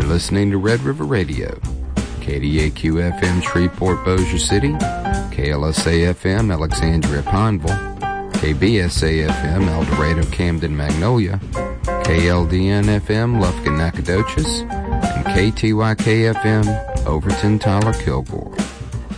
listening to Red River Radio, KDAQ-FM Shreveport Bossier City, KLSA-FM Alexandria Pineville, KBSA-FM El Dorado Camden Magnolia, KLDN-FM Lufkin Nacogdoches, and KTYK-FM Overton Tyler Kilgore.